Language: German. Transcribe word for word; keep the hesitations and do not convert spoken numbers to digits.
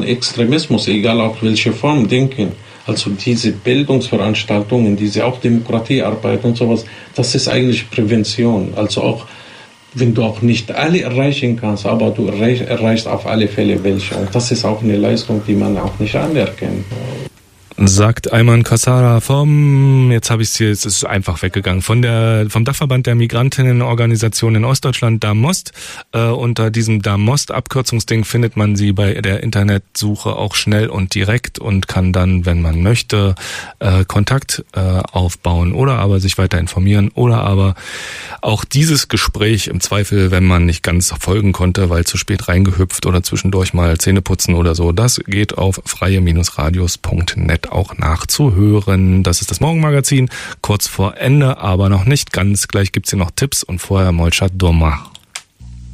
Extremismus, egal auf welche Form, denken. Also diese Bildungsveranstaltungen, diese auch Demokratiearbeit und sowas, das ist eigentlich Prävention. Also auch, wenn du auch nicht alle erreichen kannst, aber du erreich, erreichst auf alle Fälle welche. Und das ist auch eine Leistung, die man auch nicht anerkennt. Sagt Ayman Kassara vom, jetzt habe ich es hier, es ist einfach weggegangen, von der vom Dachverband der Migrantinnenorganisation in Ostdeutschland, DAMOST. Äh, unter diesem DAMOST-Abkürzungsding findet man sie bei der Internetsuche auch schnell und direkt und kann dann, wenn man möchte, äh, Kontakt äh, aufbauen oder aber sich weiter informieren oder aber auch dieses Gespräch im Zweifel, wenn man nicht ganz folgen konnte, weil zu spät reingehüpft oder zwischendurch mal Zähne putzen oder so, das geht auf freie Radios punkt net auch nachzuhören. Das ist das Morgenmagazin, kurz vor Ende, aber noch nicht ganz. Gleich gibt's hier noch Tipps und vorher Molchat Doma.